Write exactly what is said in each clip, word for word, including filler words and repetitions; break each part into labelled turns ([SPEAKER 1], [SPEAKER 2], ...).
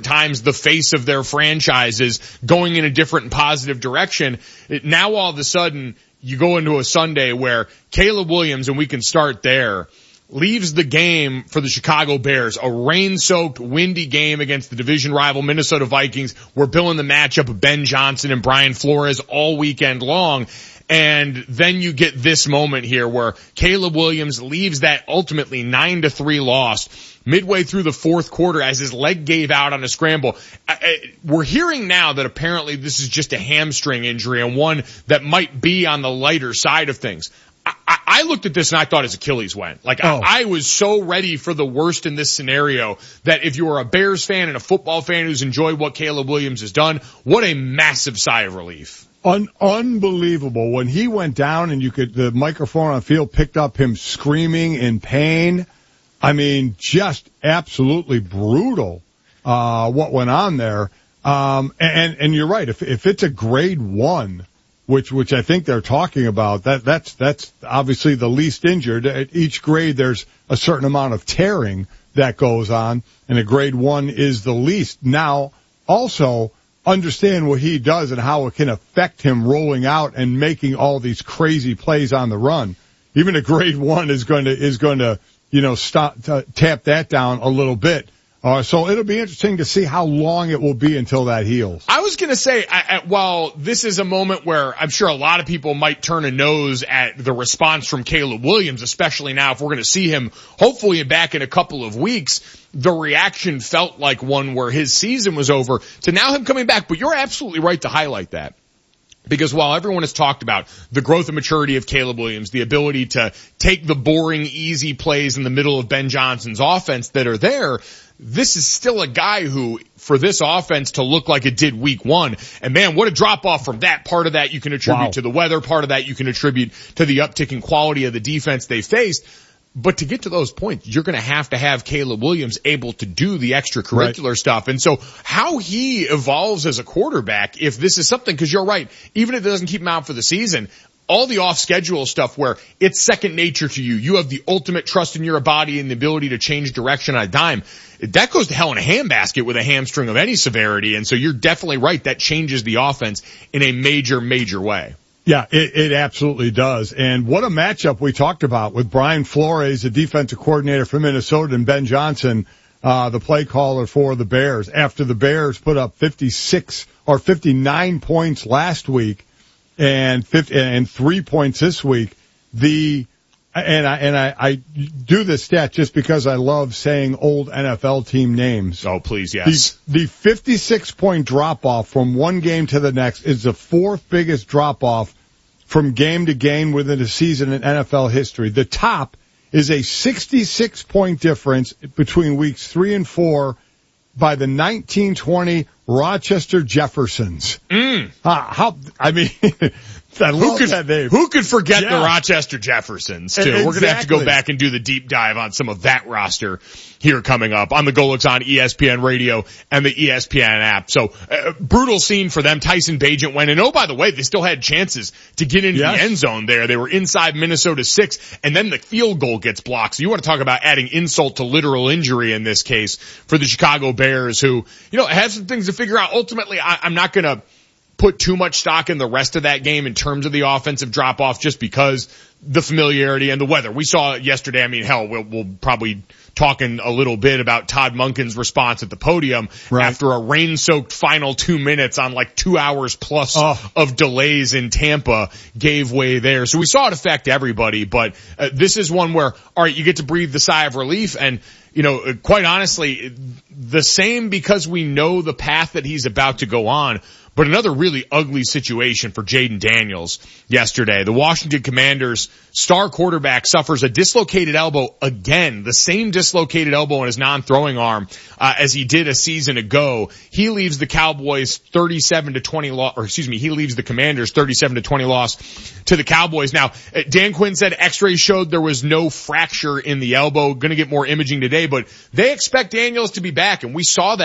[SPEAKER 1] times the face of their franchises going in a different and positive direction. It, now all of a sudden you go into a Sunday where Caleb Williams, and we can start there, leaves the game for the Chicago Bears, a rain-soaked, windy game against the division rival Minnesota Vikings. We're billing the matchup of Ben Johnson and Brian Flores all weekend long. And then you get this moment here where Caleb Williams leaves that ultimately nine to three loss midway through the fourth quarter as his leg gave out on a scramble. I, I, we're hearing now that apparently this is just a hamstring injury and one that might be on the lighter side of things. I, I, I looked at this and I thought his Achilles went. Like, oh. I, I was so ready for the worst in this scenario that if you were a Bears fan and a football fan who's enjoyed what Caleb Williams has done, what a massive sigh of relief.
[SPEAKER 2] Un- unbelievable. When he went down and you could, the microphone on the field picked up him screaming in pain. I mean, just absolutely brutal, uh, what went on there. Um, and, and you're right. If, if it's a grade one, which, which I think they're talking about, that, that's, that's obviously the least injured. At each grade, there's a certain amount of tearing that goes on, and a grade one is the least. Now, also, understand what he does and how it can affect him rolling out and making all these crazy plays on the run. Even a grade one is going to, is going to, you know, stop, t- tap that down a little bit. Uh, so it'll be interesting to see how long it will be until that heals.
[SPEAKER 1] I was going to say, I, I, while this is a moment where I'm sure a lot of people might turn a nose at the response from Caleb Williams, especially now if we're going to see him hopefully back in a couple of weeks, the reaction felt like one where his season was over to now him coming back. But you're absolutely right to highlight that. Because while everyone has talked about the growth and maturity of Caleb Williams, the ability to take the boring, easy plays in the middle of Ben Johnson's offense that are there, this is still a guy who, for this offense to look like it did week one, and man, what a drop off from that. Part of that you can attribute wow. to the weather, part of that you can attribute to the uptick in quality of the defense they faced. But to get to those points, you're going to have to have Caleb Williams able to do the extracurricular right. stuff. And so how he evolves as a quarterback, if this is something, because you're right, even if it doesn't keep him out for the season, all the off-schedule stuff where it's second nature to you, you have the ultimate trust in your body and the ability to change direction on a dime, that goes to hell in a handbasket with a hamstring of any severity. And so you're definitely right, that changes the offense in a major, major way.
[SPEAKER 2] Yeah, it, it absolutely does. And what a matchup we talked about with Brian Flores, the defensive coordinator for Minnesota, and Ben Johnson, uh, the play caller for the Bears. After the Bears put up fifty-six or fifty-nine points last week and fifty, and three points this week, the, and I, and I, I do this stat just because I love saying old N F L team names.
[SPEAKER 1] Oh, please, yes.
[SPEAKER 2] The, the fifty-six point drop off from one game to the next is the fourth biggest drop off from game to game within a season in N F L history. The top is a sixty-six point difference between weeks three and four by the nineteen twenty Rochester Jeffersons.
[SPEAKER 1] Mm.
[SPEAKER 2] Uh, how, I mean, I love
[SPEAKER 1] who could,
[SPEAKER 2] that name.
[SPEAKER 1] Who could forget yeah. the Rochester Jeffersons, too?
[SPEAKER 2] Exactly.
[SPEAKER 1] We're going to have to go back and do the deep dive on some of that roster here coming up on the Golix on E S P N Radio and the E S P N app. So, uh, brutal scene for them. Tyson Bagent went, and oh, by the way, they still had chances to get into yes. the end zone there. They were inside Minnesota six, and then the field goal gets blocked. So you want to talk about adding insult to literal injury in this case for the Chicago Bears, who, you know, have some things to figure out. Ultimately, I, I'm not going to put too much stock in the rest of that game in terms of the offensive drop-off just because the familiarity and the weather. We saw it yesterday. I mean, hell, we'll, we'll probably talking a little bit about Todd Monken's response at the podium right. after a rain-soaked final two minutes on like two hours plus oh. of delays in Tampa gave way there. So we saw it affect everybody, but uh, this is one where, all right, you get to breathe the sigh of relief. And, you know, quite honestly, the same because we know the path that he's about to go on. But another really ugly situation for Jayden Daniels yesterday. The Washington Commanders star quarterback suffers a dislocated elbow again, the same dislocated elbow in his non-throwing arm uh, as he did a season ago. He leaves the Cowboys thirty-seven to twenty loss, or excuse me, he leaves the Commanders thirty-seven to twenty loss to the Cowboys. Now, Dan Quinn said X-rays showed there was no fracture in the elbow. Going to get more imaging today, but they expect Daniels to be back, and we saw that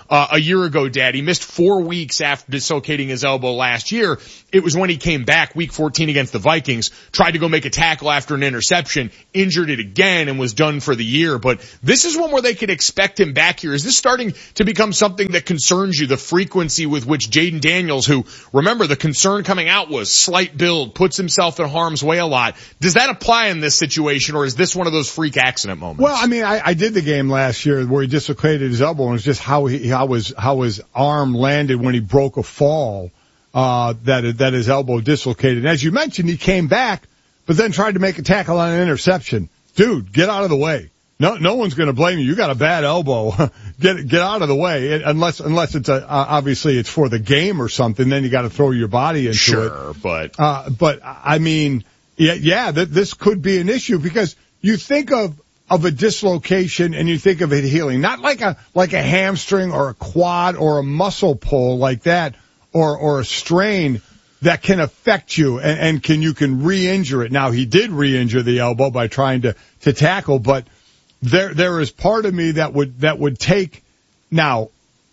[SPEAKER 1] uh, a year ago, Dad. He missed four weeks after dislocating his elbow last year. It was when he came back week fourteen against the Vikings, tried to go make a tackle after an interception, injured it again, and was done for the year. But this is one where they could expect him back here. Is this starting to become something that concerns you, the frequency with which Jayden Daniels, who, remember, the concern coming out was slight build, puts himself in harm's way a lot. Does that apply in this situation, or is this one of those freak accident moments?
[SPEAKER 2] Well, I mean, I, I did the game last year where he dislocated his elbow, and it's just how he, how his, how his arm landed when he broke a fall, uh, that, that his elbow dislocated. And as you mentioned, he came back, but then tried to make a tackle on an interception. Dude, get out of the way. No, no one's going to blame you. You got a bad elbow. get, get out of the way. It, unless, unless it's a, uh, obviously it's for the game or something, then you got to throw your body into
[SPEAKER 1] sure,
[SPEAKER 2] it.
[SPEAKER 1] Sure, but.
[SPEAKER 2] Uh, but I mean, yeah, yeah, th- this could be an issue because you think of, of a dislocation and you think of it healing, not like a, like a hamstring or a quad or a muscle pull like that or, or a strain that can affect you and, and can, you can re-injure it. Now he did re-injure the elbow by trying to, to tackle, but There, there is part of me that would, that would take, now,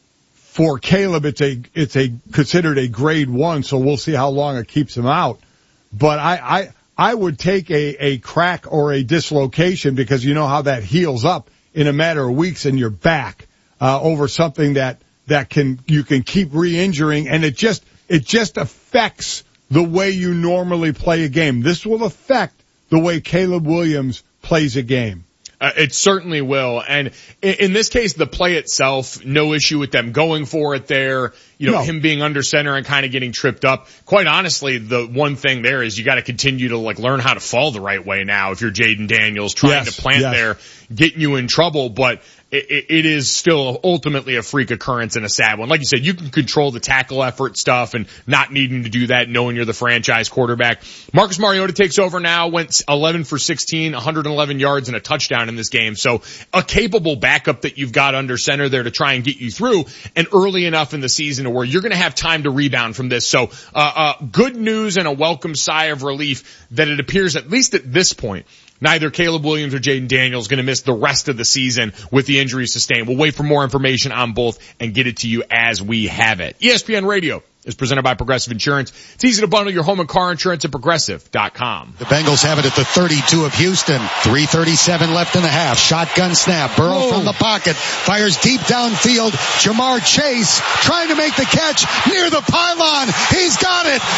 [SPEAKER 2] for Caleb, it's a, it's a, considered a grade one, so we'll see how long it keeps him out. But I, I, I would take a, a crack or a dislocation because you know how that heals up in a matter of weeks and you're back, uh, over something that, that can, you can keep re-injuring and it just, it just affects the way you normally play a game. This will affect the way Caleb Williams plays a game.
[SPEAKER 1] Uh, it certainly will. And in, in this case, the play itself, no issue with them going for it there. You know, no. him being under center and kind of getting tripped up. Quite honestly, the one thing there is you got to continue to like learn how to fall the right way now. If you're Jayden Daniels trying
[SPEAKER 2] yes,
[SPEAKER 1] to plant
[SPEAKER 2] yes.
[SPEAKER 1] there, getting you in trouble, but it, it is still ultimately a freak occurrence and a sad one. Like you said, you can control the tackle effort stuff and not needing to do that, knowing you're the franchise quarterback. Marcus Mariota takes over now, went eleven for sixteen, one hundred eleven yards and a touchdown in this game. So a capable backup that you've got under center there to try and get you through, and early enough in the season where you're going to have time to rebound from this. So uh, uh good news and a welcome sigh of relief that it appears, at least at this point, neither Caleb Williams or Jayden Daniels going to miss the rest of the season with the injuries sustained. We'll wait for more information on both and get it to you as we have it. E S P N Radio is presented by Progressive Insurance. It's easy to bundle your home and car insurance at Progressive dot com.
[SPEAKER 3] The Bengals have it at the thirty-two of Houston. three thirty-seven left in the half. Shotgun snap. Burrow Whoa. from the pocket. Fires deep downfield. Jamar Chase trying to make the catch near the pylon. He's got it.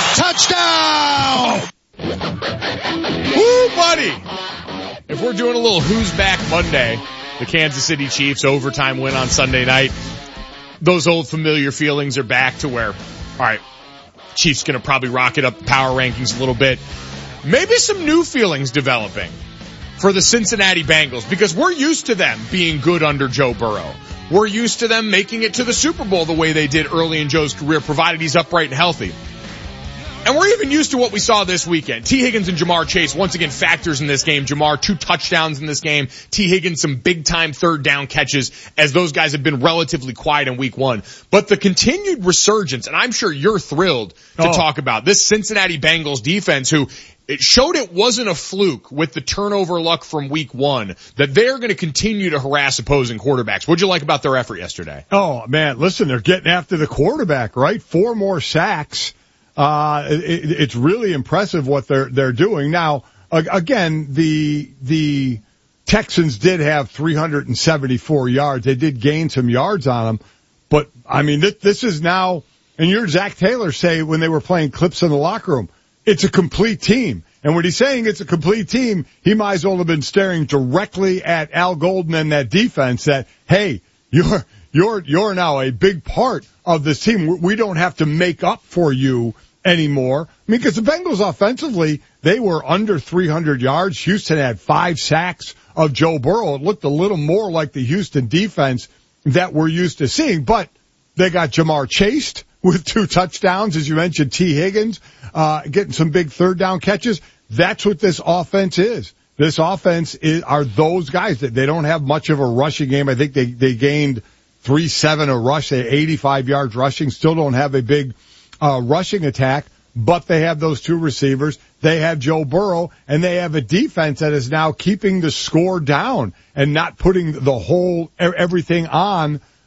[SPEAKER 3] Touchdown!
[SPEAKER 1] Woo, buddy! If we're doing a little Who's Back Monday, the Kansas City Chiefs overtime win on Sunday night, those old familiar feelings are back to where, all right, Chiefs going to probably rocket up the power rankings a little bit. Maybe some new feelings developing for the Cincinnati Bengals because we're used to them being good under Joe Burrow. We're used to them making it to the Super Bowl the way they did early in Joe's career, provided he's upright and healthy. And we're even used to what we saw this weekend. T. Higgins and Jamar Chase, once again, factors in this game. Jamar, two touchdowns in this game. T. Higgins, some big-time third down catches, as those guys have been relatively quiet in week one. But the continued resurgence, and I'm sure you're thrilled to oh. talk about, this Cincinnati Bengals defense who it showed it wasn't a fluke with the turnover luck from week one, that they're going to continue to harass opposing quarterbacks. What'd you like about their effort yesterday?
[SPEAKER 2] Oh, man, listen, they're getting after the quarterback, right? Four more sacks. Uh, it, it's really impressive what they're, they're doing. Now, again, the, the Texans did have three hundred seventy-four yards. They did gain some yards on them, but I mean, this, this is now, and you heard Zach Taylor say when they were playing clips in the locker room, it's a complete team. And when he's saying it's a complete team, he might as well have been staring directly at Al Golden and that defense that, hey, you're, you're, you're now a big part of this team. We don't have to make up for you anymore. I mean, because the Bengals offensively, they were under three hundred yards. Houston had five sacks of Joe Burrow. It looked a little more like the Houston defense that we're used to seeing, but they got Jamar Chase with two touchdowns, as you mentioned, T. Higgins, uh, getting some big third down catches. That's what this offense is. This offense is, are those guys that they don't have much of a rushing game. I think they, they gained three seven a rush. They had eighty-five yards rushing, still don't have a big Uh, rushing attack, but they have those two receivers. They have Joe Burrow, and they have a defense that is now keeping the score down and not putting the whole, everything on,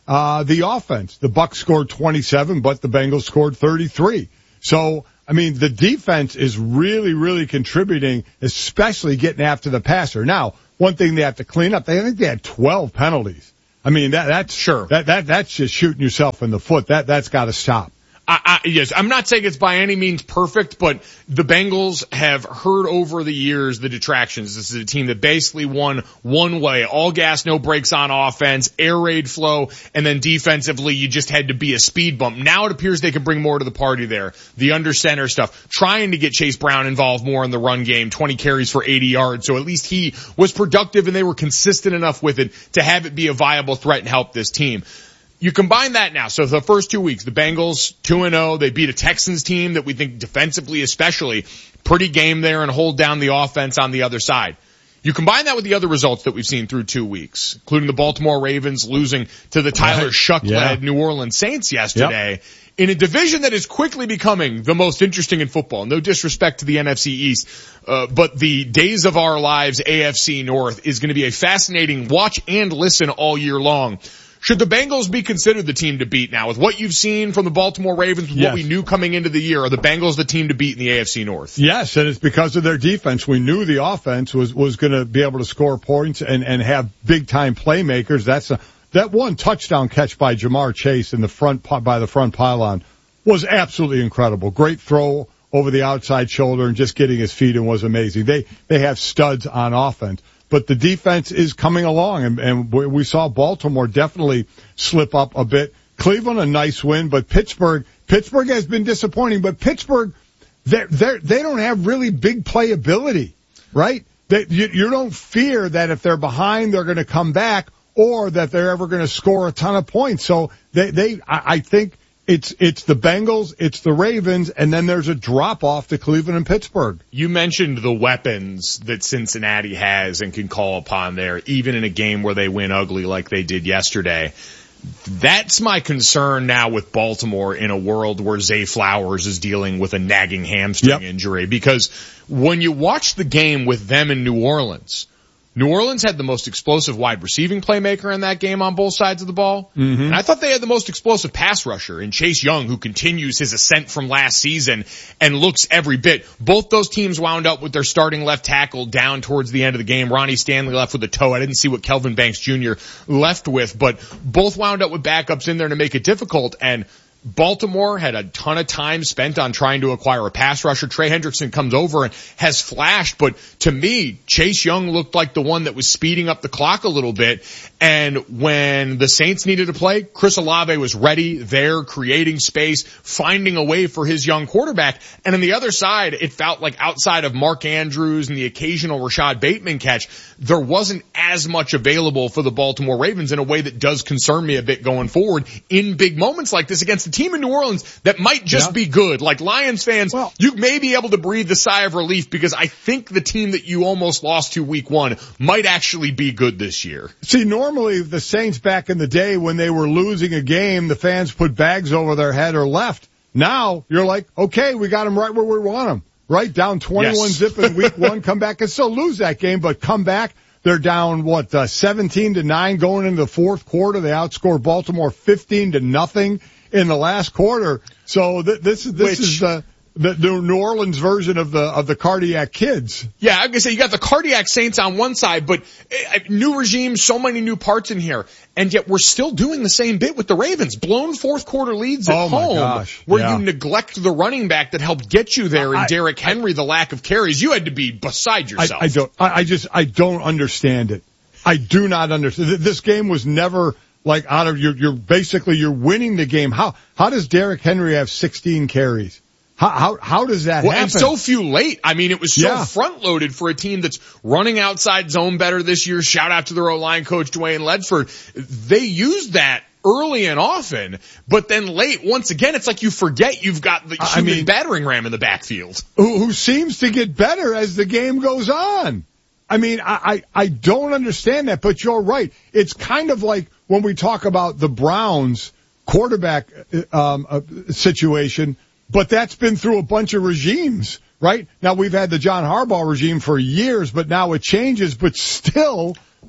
[SPEAKER 2] uh, the offense. The Bucs scored twenty-seven, but the Bengals scored thirty-three. So, I mean, the defense is really, really contributing, especially getting after the passer. Now, one thing they have to clean up, they I think they had twelve penalties. I mean, that, that's
[SPEAKER 1] sure.
[SPEAKER 2] That, that, that's just shooting yourself in the foot. That, that's got to stop.
[SPEAKER 1] I, I, yes, I'm not saying it's by any means perfect, but the Bengals have heard over the years the detractions. This is a team that basically won one way, all gas, no brakes on offense, air raid flow, and then defensively you just had to be a speed bump. Now it appears they can bring more to the party there. The under center stuff, trying to get Chase Brown involved more in the run game, twenty carries for eighty yards, so at least he was productive and they were consistent enough with it to have it be a viable threat and help this team. You combine that now. So the first two weeks, the Bengals two and oh, they beat a Texans team that we think defensively especially pretty game there and hold down the offense on the other side. You combine that with the other results that we've seen through two weeks, including the Baltimore Ravens losing to the Tyler Shuck-led yeah. New Orleans Saints yesterday, yep. in a division that is quickly becoming the most interesting in football. No disrespect to the N F C East, uh, but the days of our lives A F C North is going to be a fascinating watch and listen all year long. Should the Bengals be considered the team to beat now? With what you've seen from the Baltimore Ravens, with yes. what we knew coming into the year, are the Bengals the team to beat in the A F C North?
[SPEAKER 2] Yes, and it's because of their defense. We knew the offense was, was going to be able to score points and, and have big-time playmakers. That's a, that one touchdown catch by Jamar Chase in the front, by the front pylon was absolutely incredible. Great throw over the outside shoulder and just getting his feet in was amazing. They, they have studs on offense. But the defense is coming along, and, and we saw Baltimore definitely slip up a bit. Cleveland, a nice win, but Pittsburgh, Pittsburgh has been disappointing. But Pittsburgh, they they they don't have really big playability, right? They, you, you don't fear that if they're behind, they're going to come back, or that they're ever going to score a ton of points. So they they I, I think it's it's the Bengals, it's the Ravens, and then there's a drop off to Cleveland and Pittsburgh.
[SPEAKER 1] You mentioned the weapons that Cincinnati has and can call upon there, even in a game where they win ugly like they did yesterday. That's my concern now with Baltimore in a world where Zay Flowers is dealing with a nagging hamstring yep. injury, because when you watch the game with them in New Orleans, New Orleans had the most explosive wide receiving playmaker in that game on both sides of the ball. Mm-hmm. And I thought they had the most explosive pass rusher in Chase Young, who continues his ascent from last season and looks every bit. Both those teams wound up with their starting left tackle down towards the end of the game. Ronnie Stanley left with a toe. I didn't see what Kelvin Banks Junior left with, but both wound up with backups in there to make it difficult. And Baltimore had a ton of time spent on trying to acquire a pass rusher. Trey Hendrickson comes over and has flashed, but to me, Chase Young looked like the one that was speeding up the clock a little bit. And when the Saints needed to play, Chris Olave was ready there, creating space, finding a way for his young quarterback. And on the other side, it felt like outside of Mark Andrews and the occasional Rashad Bateman catch, there wasn't as much available for the Baltimore Ravens in a way that does concern me a bit going forward in big moments like this against a team in New Orleans that might just yeah. be good. Like Lions fans, well, you may be able to breathe the sigh of relief because I think the team that you almost lost to week one might actually be good this year.
[SPEAKER 2] See, normally the Saints back in the day when they were losing a game, the fans put bags over their head or left. Now you're like, okay, we got them right where we want them. Right? Down twenty-one yes. zip in week one, come back and still lose that game, but come back. They're down, what, uh, seventeen to nine going into the fourth quarter. They outscored Baltimore fifteen to nothing in the last quarter. So th- this is, this Which, is the, the New Orleans version of the, of the cardiac kids.
[SPEAKER 1] Yeah, I'm gonna say you got the cardiac Saints on one side, but uh, new regime, so many new parts in here. And yet we're still doing the same bit with the Ravens. Blown fourth quarter leads at
[SPEAKER 2] oh
[SPEAKER 1] home
[SPEAKER 2] gosh,
[SPEAKER 1] where
[SPEAKER 2] yeah.
[SPEAKER 1] you neglect the running back that helped get you there in Derrick Henry, the lack of carries. You had to be beside yourself.
[SPEAKER 2] I, I don't, I, I just, I don't understand it. I do not understand. This game was never like out of your, you're basically, you're winning the game. How, how does Derrick Henry have sixteen carries? How, how, how does that
[SPEAKER 1] well,
[SPEAKER 2] happen?
[SPEAKER 1] And so few late. I mean, it was so
[SPEAKER 2] yeah.
[SPEAKER 1] front loaded for a team that's running outside zone better this year. Shout out to their O-line coach, Dwayne Ledford. They used that early and often, but then late, once again, it's like you forget you've got the human I mean, battering ram in the backfield.
[SPEAKER 2] Who, who seems to get better as the game goes on. I mean, I, I, I don't understand that, but you're right. It's kind of like when we talk about the Browns quarterback um, uh, situation, but that's been through a bunch of regimes, right? Now, we've had the John Harbaugh regime for years, but now it changes, but still,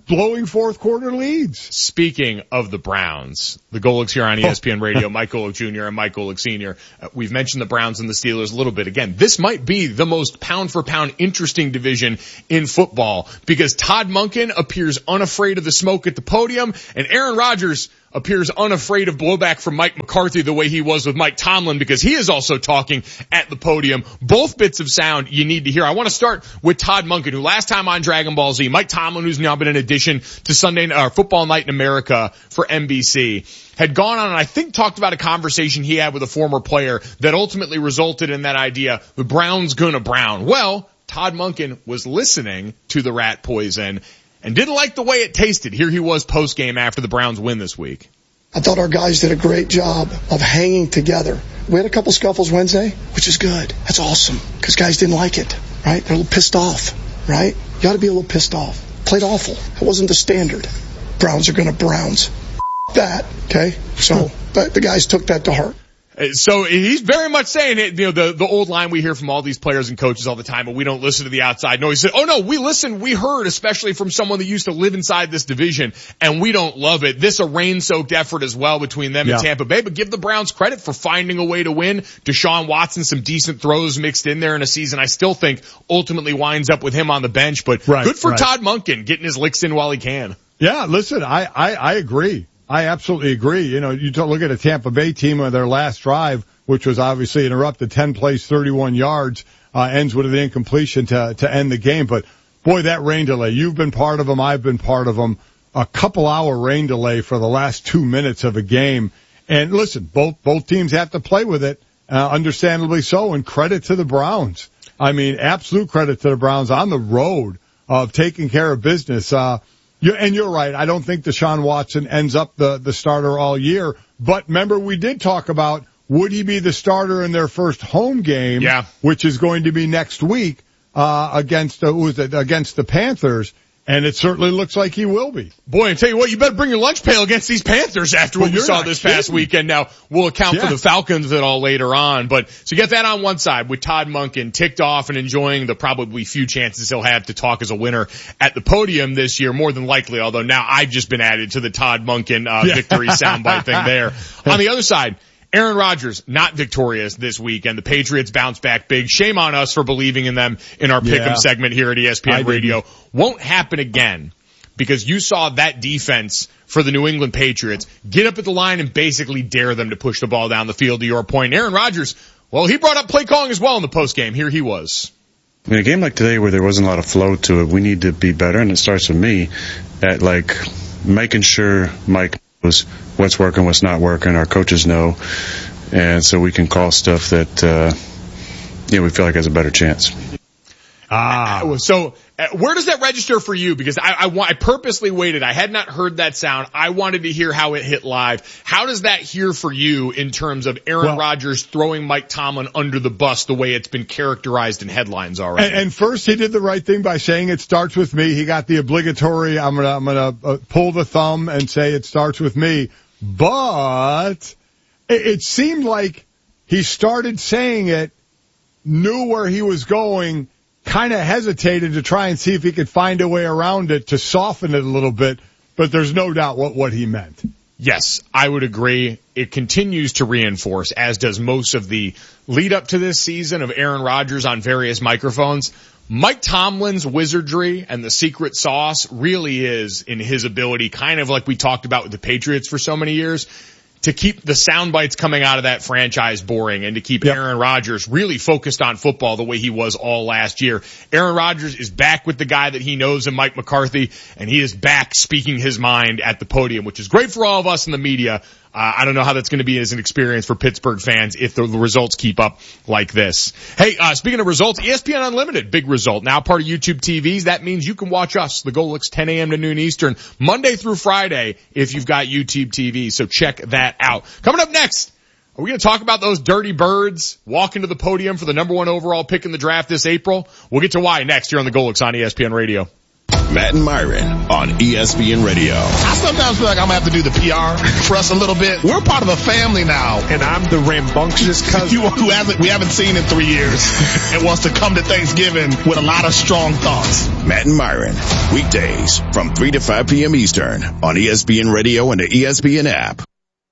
[SPEAKER 2] blowing fourth quarter leads.
[SPEAKER 1] Speaking of the Browns, the Golics here on E S P N Radio, Mike Golic Junior and Mike Golic Senior Uh, we've mentioned the Browns and the Steelers a little bit. Again, this might be the most pound for pound interesting division in football because Todd Monken appears unafraid of the smoke at the podium and Aaron Rodgers appears unafraid of blowback from Mike McCarthy the way he was with Mike Tomlin because he is also talking at the podium. Both bits of sound you need to hear. I want to start with Todd Monken, who last time on Dragon Ball Z, Mike Tomlin, who's now been an addition to Sunday uh, Football Night in America for N B C, had gone on and I think talked about a conversation he had with a former player that ultimately resulted in that idea, the Browns gonna Brown. Well, Todd Monken was listening to the rat poison and didn't like the way it tasted. Here he was post-game after the Browns win this week.
[SPEAKER 4] I thought our guys did a great job of hanging together. We had a couple scuffles Wednesday, which is good. That's awesome, because guys didn't like it, right? They're a little pissed off, right? You ought to be a little pissed off. Played awful. It wasn't the standard. Browns are going to Browns. That, okay? So the guys took that to heart.
[SPEAKER 1] So he's very much saying it, you know, the, the old line we hear from all these players and coaches all the time, but we don't listen to the outside noise. He said, oh no, we listen, we heard, especially from someone that used to live inside this division, and we don't love it. This a rain-soaked effort as well between them yeah. and Tampa Bay, but give the Browns credit for finding a way to win. Deshaun Watson, some decent throws mixed in there in a season I still think ultimately winds up with him on the bench, but right, good for right. Todd Monken getting his licks in while he can.
[SPEAKER 2] Yeah, listen, I, I, I agree. I absolutely agree. You know, you look at a Tampa Bay team on their last drive, which was obviously interrupted, ten plays, thirty-one yards, uh, ends with an incompletion to, to end the game. But boy, that rain delay, you've been part of them. I've been part of them. A couple hour rain delay for the last two minutes of a game. And listen, both, both teams have to play with it, uh, understandably so. And credit to the Browns. I mean, absolute credit to the Browns on the road of taking care of business. Uh, You, and you're right. I don't think Deshaun Watson ends up the, the starter all year. But remember, we did talk about would he be the starter in their first home game,
[SPEAKER 1] yeah.
[SPEAKER 2] which is going to be next week uh, against uh, who was it, against the Panthers. And it certainly looks like he will be.
[SPEAKER 1] Boy, I tell you what, you better bring your lunch pail against these Panthers after what well, we saw this kidding. past weekend. Now, we'll account yeah. for the Falcons and all later on. But, so you get that on one side with Todd Monken ticked off and enjoying the probably few chances he'll have to talk as a winner at the podium this year, more than likely, although now I've just been added to the Todd Monken uh, yeah. victory soundbite thing there. On the other side, Aaron Rodgers not victorious this week, and the Patriots bounce back big. Shame on us for believing in them in our Pick'em yeah. segment here at E S P N I Radio. Didn't. Won't happen again because you saw that defense for the New England Patriots get up at the line and basically dare them to push the ball down the field. To your point, Aaron Rodgers, well, he brought up play calling as well in the postgame. Here he was.
[SPEAKER 5] In a game like today where there wasn't a lot of flow to it, we need to be better, and it starts with me at like making sure Mike knows what's working, what's not working. Our coaches know, and so we can call stuff that uh, you know, we feel like has a better chance.
[SPEAKER 1] Ah, so uh, where does that register for you? Because I, I, I purposely waited. I had not heard that sound. I wanted to hear how it hit live. How does that hear for you in terms of Aaron well, Rodgers throwing Mike Tomlin under the bus the way it's been characterized in headlines already?
[SPEAKER 2] And, and first, he did the right thing by saying it starts with me. He got the obligatory. I'm gonna I'm gonna uh, pull the thumb and say it starts with me. But it, it seemed like he started saying it, knew where he was going, kind of hesitated to try and see if he could find a way around it to soften it a little bit, but there's no doubt what, what he meant.
[SPEAKER 1] Yes, I would agree. It continues to reinforce, as does most of the lead up to this season of Aaron Rodgers on various microphones. Mike Tomlin's wizardry and the secret sauce really is in his ability, kind of like we talked about with the Patriots for so many years, to keep the sound bites coming out of that franchise boring and to keep yep. Aaron Rodgers really focused on football the way he was all last year. Aaron Rodgers is back with the guy that he knows in Mike McCarthy, and he is back speaking his mind at the podium, which is great for all of us in the media. Uh, I don't know how that's going to be as an experience for Pittsburgh fans if the, the results keep up like this. Hey, uh, speaking of results, E S P N Unlimited, big result. Now part of YouTube T Vs. That means you can watch us, the Golics, ten a.m. to noon Eastern, Monday through Friday if you've got YouTube T V. So check that out. Coming up next, are we going to talk about those dirty birds walking to the podium for the number one overall pick in the draft this April? We'll get to why next here on the Golics on E S P N Radio.
[SPEAKER 6] Matt and Myron on E S P N Radio.
[SPEAKER 7] I sometimes feel like I'm going to have to do the P R for us a little bit. We're part of a family now.
[SPEAKER 8] And I'm the rambunctious cousin
[SPEAKER 7] who hasn't, we haven't seen in three years and wants to come to Thanksgiving with a lot of strong thoughts.
[SPEAKER 6] Matt and Myron, weekdays from three to five p.m. Eastern on E S P N Radio and the E S P N app.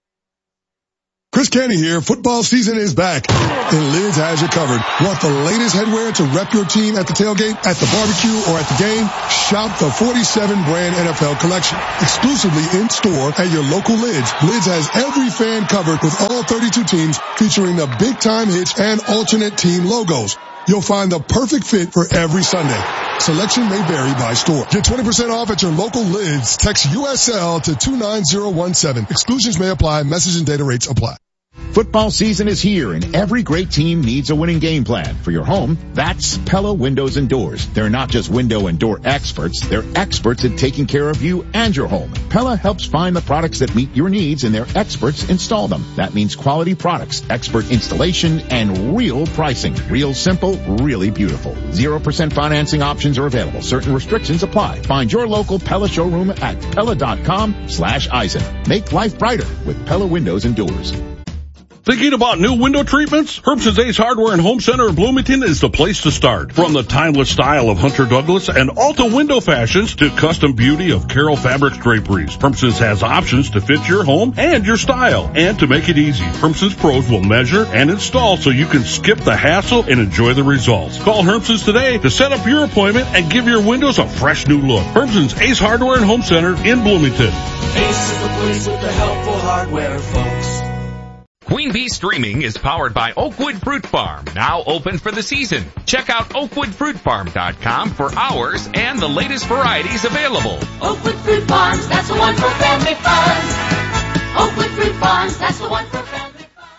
[SPEAKER 9] Chris Canty here. Football season is back, and Lids has you covered. Want the latest headwear to rep your team at the tailgate, at the barbecue, or at the game? Shop the forty-seven brand N F L collection, exclusively in store at your local Lids. Lids has every fan covered with all thirty-two teams, featuring the big time hits and alternate team logos. You'll find the perfect fit for every Sunday. Selection may vary by store. Get twenty percent off at your local Lids. Text U S L to two nine zero one seven. Exclusions may apply. Message and data rates apply.
[SPEAKER 10] Football season is here, and every great team needs a winning game plan. For your home, that's Pella Windows and Doors. They're not just window and door experts. They're experts at taking care of you and your home. Pella helps find the products that meet your needs, and their experts install them. That means quality products, expert installation, and real pricing. Real simple, really beautiful. zero percent financing options are available. Certain restrictions apply. Find your local Pella showroom at Pella.com slash Eisen. Make life brighter with Pella Windows and Doors.
[SPEAKER 11] Thinking about new window treatments? Herbson's Ace Hardware and Home Center in Bloomington is the place to start. From the timeless style of Hunter Douglas and Alta window fashions to custom beauty of Carroll Fabrics draperies, Herbson's has options to fit your home and your style. And to make it easy, Herbson's pros will measure and install so you can skip the hassle and enjoy the results. Call Herbson's today to set up your appointment and give your windows a fresh new look. Herbson's Ace Hardware and Home Center in Bloomington.
[SPEAKER 12] Ace is the place with the helpful hardware, folks.
[SPEAKER 13] Queen Bee Streaming is powered by Oakwood Fruit Farm, now open for the season. Check out oakwood fruit farm dot com for hours and the latest varieties available.
[SPEAKER 14] Oakwood Fruit Farms, that's the one for family fun. Oakwood Fruit Farms, that's the one for family fun.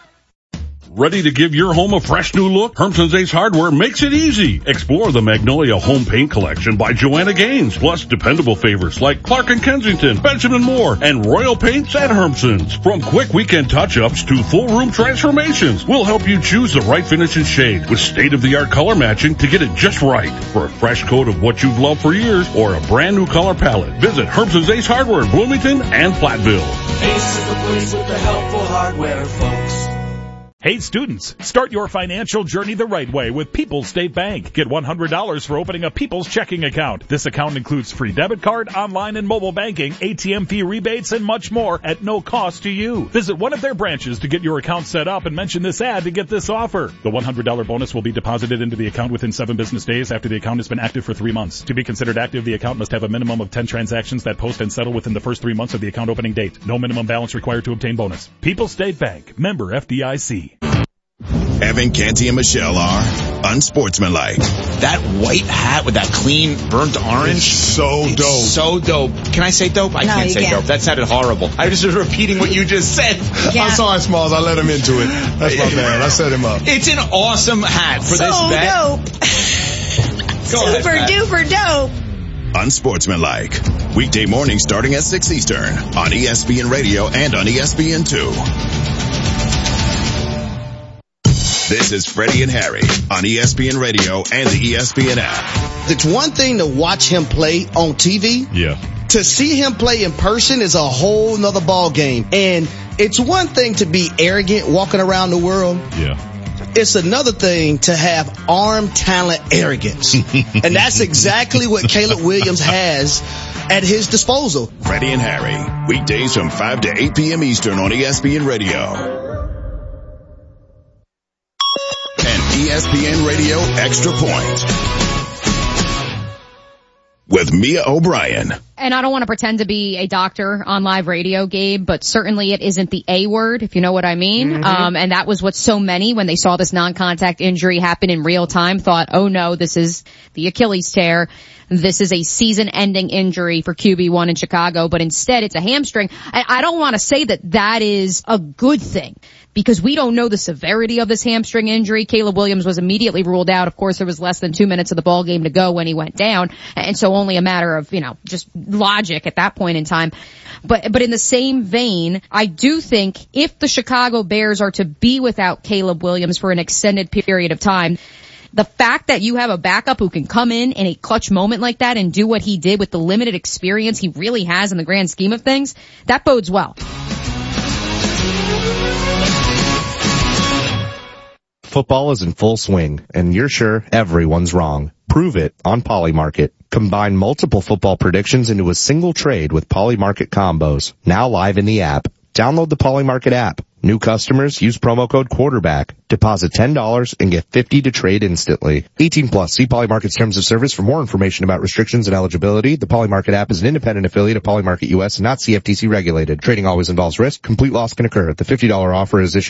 [SPEAKER 11] Ready to give your home a fresh new look? Herbson's Ace Hardware makes it easy. Explore the Magnolia Home Paint Collection by Joanna Gaines, plus dependable favorites like Clark and Kensington, Benjamin Moore, and Royal Paints at Herbson's. From quick weekend touch-ups to full room transformations, we'll help you choose the right finish and shade with state-of-the-art color matching to get it just right. For a fresh coat of what you've loved for years or a brand new color palette, visit Herbson's Ace Hardware in Bloomington and Platteville.
[SPEAKER 12] Ace is the place with the helpful hardware, folks.
[SPEAKER 15] Hey students, start your financial journey the right way with People's State Bank. Get one hundred dollars for opening a People's checking account. This account includes free debit card, online and mobile banking, A T M fee rebates, and much more at no cost to you. Visit one of their branches to get your account set up and mention this ad to get this offer. The one hundred dollars bonus will be deposited into the account within seven business days after the account has been active for three months. To be considered active, the account must have a minimum of ten transactions that post and settle within the first three months of the account opening date. No minimum balance required to obtain bonus. People's State Bank, member F D I C.
[SPEAKER 6] Evan, Canty, and Michelle are unsportsmanlike.
[SPEAKER 16] That white hat with that clean burnt orange.
[SPEAKER 2] It's so
[SPEAKER 16] it's
[SPEAKER 2] dope.
[SPEAKER 16] So dope. Can I say dope? I
[SPEAKER 17] no,
[SPEAKER 16] can't say
[SPEAKER 17] can't.
[SPEAKER 16] dope. That sounded horrible. I was just repeating what you just said.
[SPEAKER 2] Yeah. I'm sorry, Smalls. I let him into it. That's my bad. I set him up.
[SPEAKER 16] It's an awesome hat for
[SPEAKER 17] so
[SPEAKER 16] this bet.
[SPEAKER 17] Dope.
[SPEAKER 16] Go
[SPEAKER 17] Super
[SPEAKER 16] ahead,
[SPEAKER 17] duper dope.
[SPEAKER 6] Unsportsmanlike. Weekday morning starting at six Eastern on E S P N Radio and on E S P N two. This is Freddie and Harry on E S P N Radio and the E S P N app.
[SPEAKER 18] It's one thing to watch him play on T V.
[SPEAKER 2] Yeah.
[SPEAKER 18] To see him play in person is a whole nother ball game. And it's one thing to be arrogant walking around the world.
[SPEAKER 2] Yeah.
[SPEAKER 18] It's another thing to have arm talent arrogance. And that's exactly what Caleb Williams has at his disposal.
[SPEAKER 6] Freddie and Harry, weekdays from five to eight p.m. Eastern on E S P N Radio. E S P N Radio Extra Point with Mia O'Brien.
[SPEAKER 19] And I don't want to pretend to be a doctor on live radio, Gabe, but certainly it isn't the A word, if you know what I mean. Mm-hmm. Um, and that was what so many, when they saw this non-contact injury happen in real time, thought, oh no, this is the Achilles tear. This is a season-ending injury for Q B one in Chicago, but instead it's a hamstring. I, I don't want to say that that is a good thing, because we don't know the severity of this hamstring injury. Caleb Williams was immediately ruled out. Of course, there was less than two minutes of the ball game to go when he went down, and so only a matter of, you know, just logic at that point in time. But, but in the same vein, I do think if the Chicago Bears are to be without Caleb Williams for an extended period of time, The fact that you have a backup who can come in in a clutch moment like that and do what he did with the limited experience he really has in the grand scheme of things, that bodes well.
[SPEAKER 17] Football is in full swing, and you're sure everyone's wrong. Prove it on Polymarket. Combine multiple football predictions into a single trade with Polymarket combos. Now live in the app. Download the Polymarket app. New customers use promo code quarterback. Deposit ten dollars and get fifty dollars to trade instantly. eighteen plus. See Polymarket's terms of service for more information about restrictions and eligibility. The Polymarket app is an independent affiliate of Polymarket U S and not C F T C regulated. Trading always involves risk. Complete loss can occur. The fifty dollars offer is issued